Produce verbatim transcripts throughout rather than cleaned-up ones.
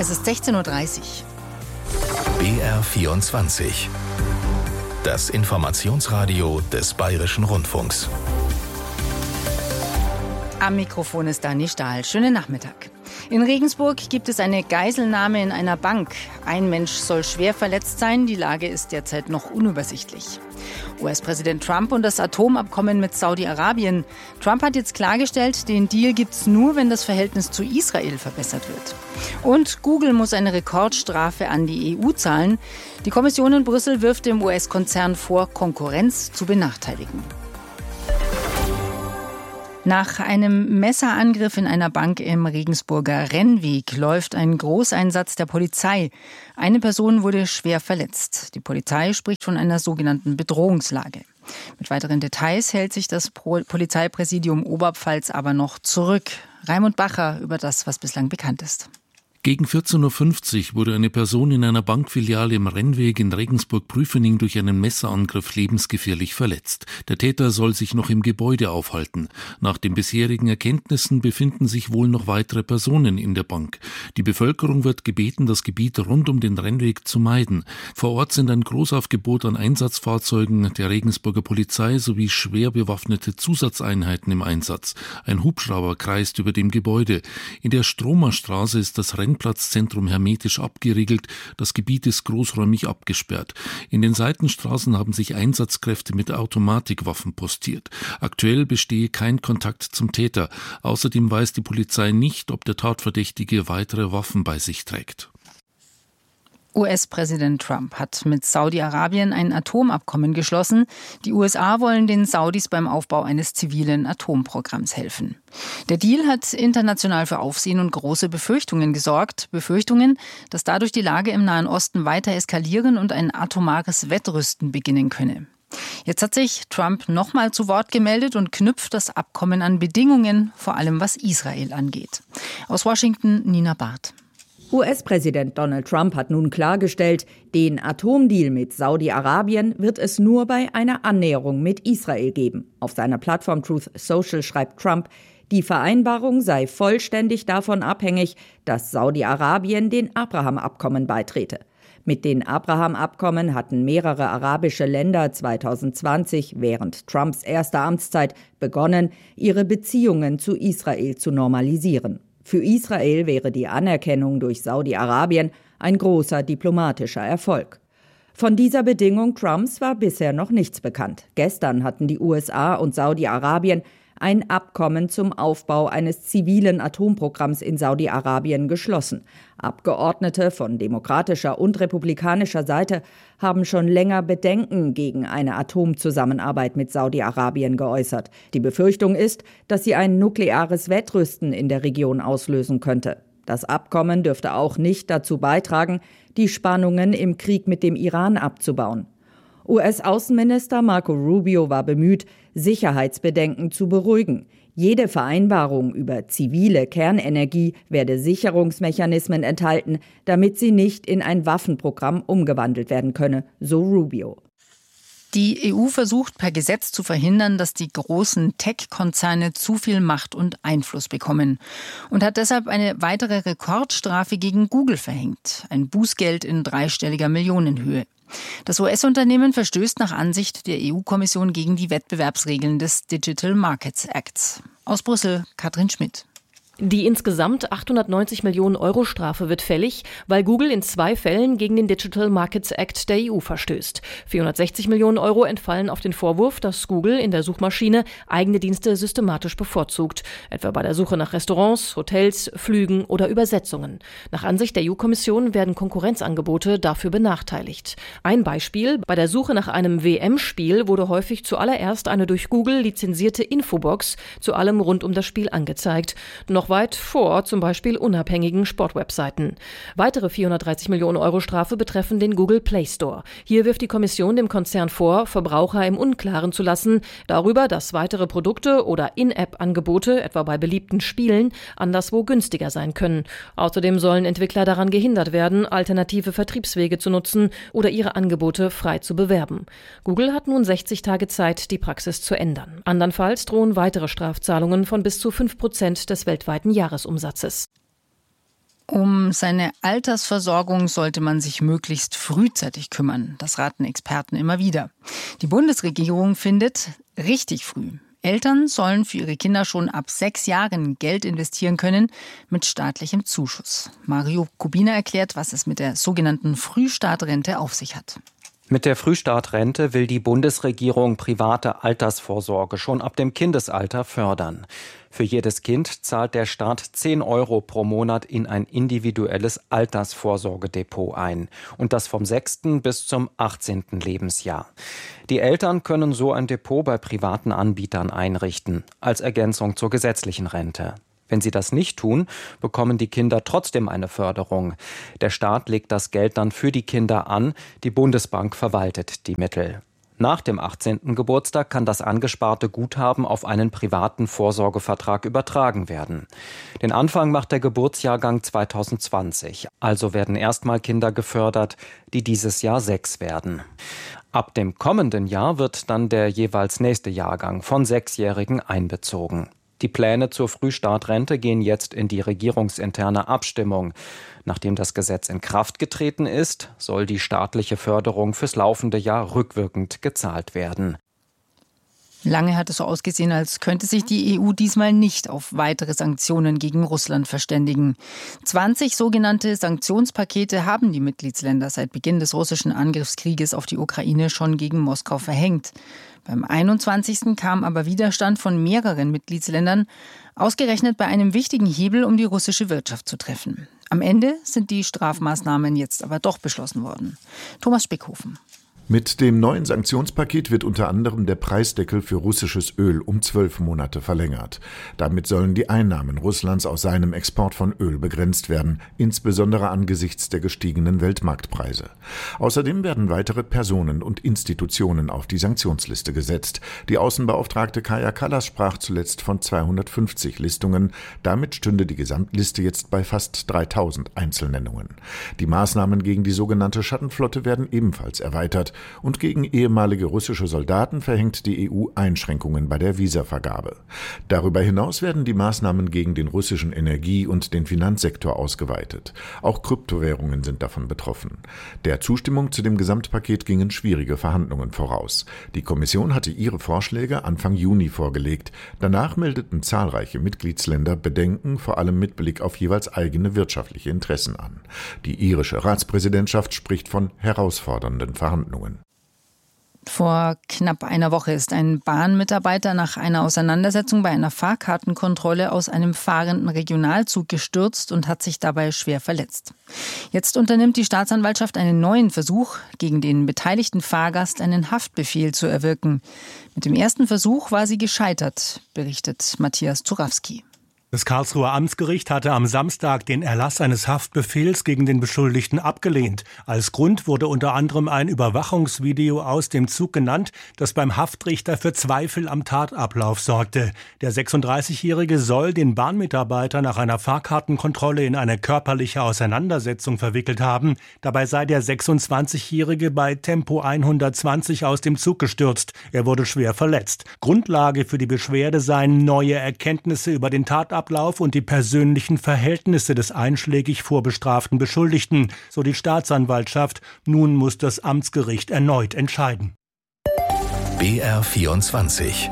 Es ist sechzehn Uhr dreißig. B R vierundzwanzig. Das Informationsradio des Bayerischen Rundfunks. Am Mikrofon ist Dani Stahl. Schönen Nachmittag. In Regensburg gibt es eine Geiselnahme in einer Bank. Ein Mensch soll schwer verletzt sein. Die Lage ist derzeit noch unübersichtlich. U S-Präsident Trump und das Atomabkommen mit Saudi-Arabien. Trump hat jetzt klargestellt, den Deal gibt's nur, wenn das Verhältnis zu Israel verbessert wird. Und Google muss eine Rekordstrafe an die E U zahlen. Die Kommission in Brüssel wirft dem U S-Konzern vor, Konkurrenz zu benachteiligen. Nach einem Messerangriff in einer Bank im Regensburger Rennweg läuft ein Großeinsatz der Polizei. Eine Person wurde schwer verletzt. Die Polizei spricht von einer sogenannten Bedrohungslage. Mit weiteren Details hält sich das Polizeipräsidium Oberpfalz aber noch zurück. Raimund Bacher über das, was bislang bekannt ist. Gegen vierzehn Uhr fünfzig wurde eine Person in einer Bankfiliale im Rennweg in Regensburg-Prüfening durch einen Messerangriff lebensgefährlich verletzt. Der Täter soll sich noch im Gebäude aufhalten. Nach den bisherigen Erkenntnissen befinden sich wohl noch weitere Personen in der Bank. Die Bevölkerung wird gebeten, das Gebiet rund um den Rennweg zu meiden. Vor Ort sind ein Großaufgebot an Einsatzfahrzeugen der Regensburger Polizei sowie schwer bewaffnete Zusatzeinheiten im Einsatz. Ein Hubschrauber kreist über dem Gebäude. In der Stromerstraße ist das Rennweg Platzzentrum hermetisch abgeriegelt, das Gebiet ist großräumig abgesperrt. In den Seitenstraßen haben sich Einsatzkräfte mit Automatikwaffen postiert. Aktuell bestehe kein Kontakt zum Täter. Außerdem weiß die Polizei nicht, ob der Tatverdächtige weitere Waffen bei sich trägt. U S-Präsident Trump hat mit Saudi-Arabien ein Atomabkommen geschlossen. Die U S A wollen den Saudis beim Aufbau eines zivilen Atomprogramms helfen. Der Deal hat international für Aufsehen und große Befürchtungen gesorgt. Befürchtungen, dass dadurch die Lage im Nahen Osten weiter eskalieren und ein atomares Wettrüsten beginnen könne. Jetzt hat sich Trump nochmal zu Wort gemeldet und knüpft das Abkommen an Bedingungen, vor allem was Israel angeht. Aus Washington, Nina Barth. U S-Präsident Donald Trump hat nun klargestellt, den Atomdeal mit Saudi-Arabien wird es nur bei einer Annäherung mit Israel geben. Auf seiner Plattform Truth Social schreibt Trump, die Vereinbarung sei vollständig davon abhängig, dass Saudi-Arabien den Abraham-Abkommen beitrete. Mit den Abraham-Abkommen hatten mehrere arabische Länder zwanzig zwanzig während Trumps erster Amtszeit begonnen, ihre Beziehungen zu Israel zu normalisieren. Für Israel wäre die Anerkennung durch Saudi-Arabien ein großer diplomatischer Erfolg. Von dieser Bedingung Trumps war bisher noch nichts bekannt. Gestern hatten die U S A und Saudi-Arabien ein Abkommen zum Aufbau eines zivilen Atomprogramms in Saudi-Arabien geschlossen. Abgeordnete von demokratischer und republikanischer Seite haben schon länger Bedenken gegen eine Atomzusammenarbeit mit Saudi-Arabien geäußert. Die Befürchtung ist, dass sie ein nukleares Wettrüsten in der Region auslösen könnte. Das Abkommen dürfte auch nicht dazu beitragen, die Spannungen im Krieg mit dem Iran abzubauen. U S-Außenminister Marco Rubio war bemüht, Sicherheitsbedenken zu beruhigen. Jede Vereinbarung über zivile Kernenergie werde Sicherungsmechanismen enthalten, damit sie nicht in ein Waffenprogramm umgewandelt werden könne, so Rubio. Die E U versucht per Gesetz zu verhindern, dass die großen Tech-Konzerne zu viel Macht und Einfluss bekommen und hat deshalb eine weitere Rekordstrafe gegen Google verhängt, ein Bußgeld in dreistelliger Millionenhöhe. Das U S-Unternehmen verstößt nach Ansicht der E U-Kommission gegen die Wettbewerbsregeln des Digital Markets Acts. Aus Brüssel, Katrin Schmidt. Die insgesamt achthundertneunzig Millionen Euro Strafe wird fällig, weil Google in zwei Fällen gegen den Digital Markets Act der E U verstößt. vierhundertsechzig Millionen Euro entfallen auf den Vorwurf, dass Google in der Suchmaschine eigene Dienste systematisch bevorzugt, etwa bei der Suche nach Restaurants, Hotels, Flügen oder Übersetzungen. Nach Ansicht der E U-Kommission werden Konkurrenzangebote dafür benachteiligt. Ein Beispiel: Bei der Suche nach einem W M-Spiel wurde häufig zuallererst eine durch Google lizenzierte Infobox zu allem rund um das Spiel angezeigt. Noch weit vor zum Beispiel unabhängigen Sportwebseiten. Weitere vierhundertdreißig Millionen Euro Strafe betreffen den Google Play Store. Hier wirft die Kommission dem Konzern vor, Verbraucher im Unklaren zu lassen darüber, dass weitere Produkte oder In-App-Angebote, etwa bei beliebten Spielen, anderswo günstiger sein können. Außerdem sollen Entwickler daran gehindert werden, alternative Vertriebswege zu nutzen oder ihre Angebote frei zu bewerben. Google hat nun sechzig Tage Zeit, die Praxis zu ändern. Andernfalls drohen weitere Strafzahlungen von bis zu fünf Prozent des weltweiten Jahresumsatzes. Um seine Altersversorgung sollte man sich möglichst frühzeitig kümmern. Das raten Experten immer wieder. Die Bundesregierung findet, richtig früh. Eltern sollen für ihre Kinder schon ab sechs Jahren Geld investieren können mit staatlichem Zuschuss. Mario Kubina erklärt, was es mit der sogenannten Frühstartrente auf sich hat. Mit der Frühstartrente will die Bundesregierung private Altersvorsorge schon ab dem Kindesalter fördern. Für jedes Kind zahlt der Staat zehn Euro pro Monat in ein individuelles Altersvorsorgedepot ein. Und das vom sechsten bis zum achtzehnten Lebensjahr. Die Eltern können so ein Depot bei privaten Anbietern einrichten, als Ergänzung zur gesetzlichen Rente. Wenn sie das nicht tun, bekommen die Kinder trotzdem eine Förderung. Der Staat legt das Geld dann für die Kinder an, die Bundesbank verwaltet die Mittel. Nach dem achtzehnten Geburtstag kann das angesparte Guthaben auf einen privaten Vorsorgevertrag übertragen werden. Den Anfang macht der Geburtsjahrgang zweitausendzwanzig. Also werden erstmal Kinder gefördert, die dieses Jahr sechs werden. Ab dem kommenden Jahr wird dann der jeweils nächste Jahrgang von Sechsjährigen einbezogen. Die Pläne zur Frühstartrente gehen jetzt in die regierungsinterne Abstimmung. Nachdem das Gesetz in Kraft getreten ist, soll die staatliche Förderung fürs laufende Jahr rückwirkend gezahlt werden. Lange hat es so ausgesehen, als könnte sich die E U diesmal nicht auf weitere Sanktionen gegen Russland verständigen. zwanzig sogenannte Sanktionspakete haben die Mitgliedsländer seit Beginn des russischen Angriffskrieges auf die Ukraine schon gegen Moskau verhängt. Beim einundzwanzigsten kam aber Widerstand von mehreren Mitgliedsländern, ausgerechnet bei einem wichtigen Hebel, um die russische Wirtschaft zu treffen. Am Ende sind die Strafmaßnahmen jetzt aber doch beschlossen worden. Thomas Spickhofen. Mit dem neuen Sanktionspaket wird unter anderem der Preisdeckel für russisches Öl um zwölf Monate verlängert. Damit sollen die Einnahmen Russlands aus seinem Export von Öl begrenzt werden, insbesondere angesichts der gestiegenen Weltmarktpreise. Außerdem werden weitere Personen und Institutionen auf die Sanktionsliste gesetzt. Die Außenbeauftragte Kaja Kallas sprach zuletzt von zweihundertfünfzig Listungen. Damit stünde die Gesamtliste jetzt bei fast dreitausend Einzelnennungen. Die Maßnahmen gegen die sogenannte Schattenflotte werden ebenfalls erweitert. Und gegen ehemalige russische Soldaten verhängt die E U Einschränkungen bei der Visavergabe. Darüber hinaus werden die Maßnahmen gegen den russischen Energie- und den Finanzsektor ausgeweitet. Auch Kryptowährungen sind davon betroffen. Der Zustimmung zu dem Gesamtpaket gingen schwierige Verhandlungen voraus. Die Kommission hatte ihre Vorschläge Anfang Juni vorgelegt. Danach meldeten zahlreiche Mitgliedsländer Bedenken, vor allem mit Blick auf jeweils eigene wirtschaftliche Interessen an. Die irische Ratspräsidentschaft spricht von herausfordernden Verhandlungen. Vor knapp einer Woche ist ein Bahnmitarbeiter nach einer Auseinandersetzung bei einer Fahrkartenkontrolle aus einem fahrenden Regionalzug gestürzt und hat sich dabei schwer verletzt. Jetzt unternimmt die Staatsanwaltschaft einen neuen Versuch, gegen den beteiligten Fahrgast einen Haftbefehl zu erwirken. Mit dem ersten Versuch war sie gescheitert, berichtet Matthias Zurawski. Das Karlsruher Amtsgericht hatte am Samstag den Erlass eines Haftbefehls gegen den Beschuldigten abgelehnt. Als Grund wurde unter anderem ein Überwachungsvideo aus dem Zug genannt, das beim Haftrichter für Zweifel am Tatablauf sorgte. Der sechsunddreißigjährige soll den Bahnmitarbeiter nach einer Fahrkartenkontrolle in eine körperliche Auseinandersetzung verwickelt haben. Dabei sei der sechsundzwanzigjährige bei Tempo hundertzwanzig aus dem Zug gestürzt. Er wurde schwer verletzt. Grundlage für die Beschwerde seien neue Erkenntnisse über den Tatablauf und die persönlichen Verhältnisse des einschlägig vorbestraften Beschuldigten, so die Staatsanwaltschaft. Nun muss das Amtsgericht erneut entscheiden. B R vierundzwanzig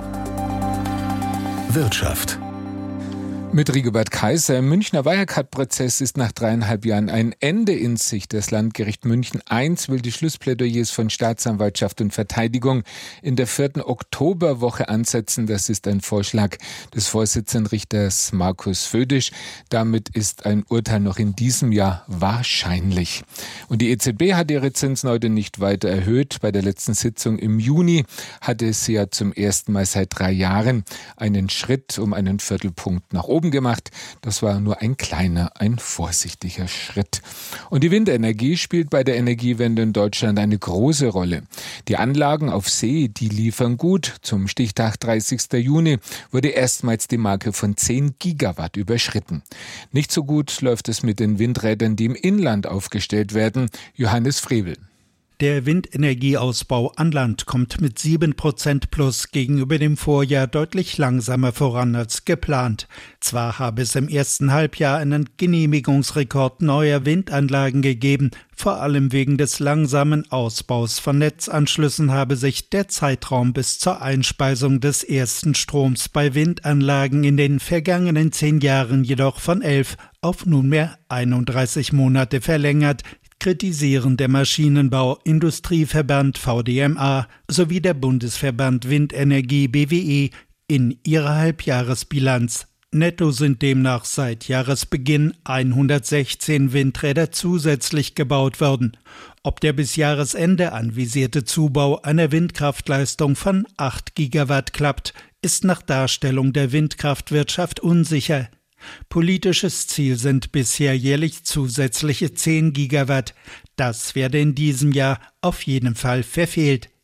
Wirtschaft. Mit Rigobert Kaiser. Im Münchner Wirecard-Prozess ist nach dreieinhalb Jahren ein Ende in Sicht. Das Landgericht München eins will die Schlussplädoyers von Staatsanwaltschaft und Verteidigung in der vierten Oktoberwoche ansetzen. Das ist ein Vorschlag des Vorsitzenden Richters Markus Födisch. Damit ist ein Urteil noch in diesem Jahr wahrscheinlich. Und die E Z B hat ihre Zinsen heute nicht weiter erhöht. Bei der letzten Sitzung im Juni hatte sie ja zum ersten Mal seit drei Jahren einen Schritt um einen Viertelpunkt nach oben gemacht. Das war nur ein kleiner, ein vorsichtiger Schritt. Und die Windenergie spielt bei der Energiewende in Deutschland eine große Rolle. Die Anlagen auf See, die liefern gut. Zum Stichtag dreißigster Juni wurde erstmals die Marke von zehn Gigawatt überschritten. Nicht so gut läuft es mit den Windrädern, die im Inland aufgestellt werden. Johannes Frevel. Der Windenergieausbau an Land kommt mit sieben Prozent plus gegenüber dem Vorjahr deutlich langsamer voran als geplant. Zwar habe es im ersten Halbjahr einen Genehmigungsrekord neuer Windanlagen gegeben, vor allem wegen des langsamen Ausbaus von Netzanschlüssen habe sich der Zeitraum bis zur Einspeisung des ersten Stroms bei Windanlagen in den vergangenen zehn Jahren jedoch von elf auf nunmehr einunddreißig Monate verlängert, kritisieren der Maschinenbau Industrieverband V D M A sowie der Bundesverband Windenergie B W E in ihrer Halbjahresbilanz. Netto sind demnach seit Jahresbeginn hundertsechzehn Windräder zusätzlich gebaut worden. Ob der bis Jahresende anvisierte Zubau einer Windkraftleistung von acht Gigawatt klappt, ist nach Darstellung der Windkraftwirtschaft unsicher. Politisches Ziel sind bisher jährlich zusätzliche zehn Gigawatt. Das werde in diesem Jahr auf jeden Fall verfehlt.